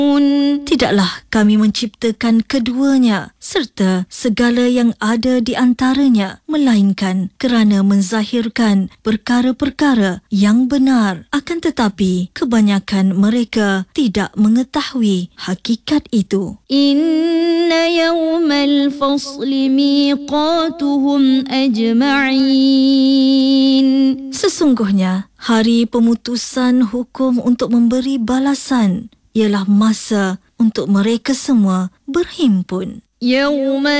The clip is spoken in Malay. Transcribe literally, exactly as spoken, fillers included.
Tidaklah kami menciptakan keduanya serta segala yang ada di antaranya, melainkan kerana menzahirkan perkara-perkara yang benar. Akan tetapi, kebanyakan mereka tidak mengetahui hakikat itu. Inna yawmal fasli miqatuhum ajma'in. Sesungguhnya, hari pemutusan hukum untuk memberi balasan ialah masa untuk mereka semua berhimpun. Yawma